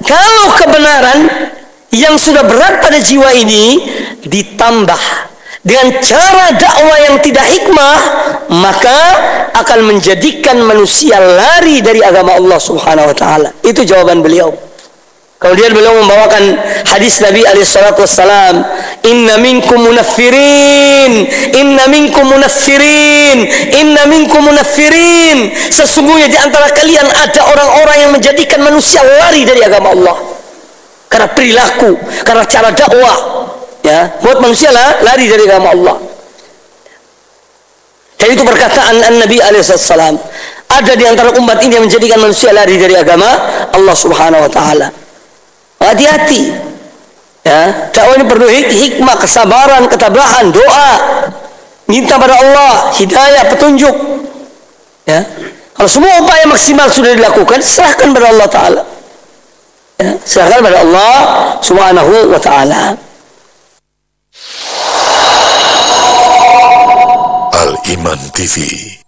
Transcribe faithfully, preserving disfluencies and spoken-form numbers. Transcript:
Kalau kebenaran yang sudah berat pada jiwa ini ditambah dengan cara dakwah yang tidak hikmah, maka akan menjadikan manusia lari dari agama Allah Subhanahu wa taala. Itu jawaban beliau. Kemudian beliau membawakan hadis Nabi alaihi salatu wassalam, "Inna minkum munaffirin, inna minkum munaffirin, inna minkum munaffirin." Sesungguhnya di antara kalian ada orang-orang yang menjadikan manusia lari dari agama Allah. Karena perilaku, karena cara dakwah, ya, buat manusia lah, lari dari agama Allah. Dan itu perkataan An-Nabi alaihi salatu wassalam. Ada di antara umat ini yang menjadikan manusia lari dari agama Allah Subhanahu wa taala. Hati-hati, ya, dakwah ini perlu hik hikmah, kesabaran, ketabahan, doa, minta pada Allah hidayah, petunjuk, ya. Kalau semua upaya maksimal sudah dilakukan, serahkan pada Allah Taala, ya, serahkan pada Allah Subhanahu wa taala. Al Iman T V